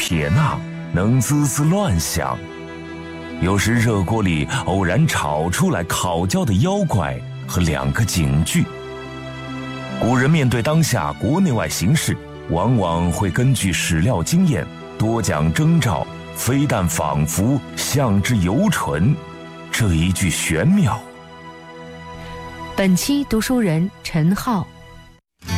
撇捺，能滋滋乱响。有时热锅里偶然炒出来烤焦的妖怪和2个警句。古人面对当下国内外形势，往往会根据史料经验多讲征兆，非但仿佛，象之犹纯，这一句玄妙。 本期读书人陈浩。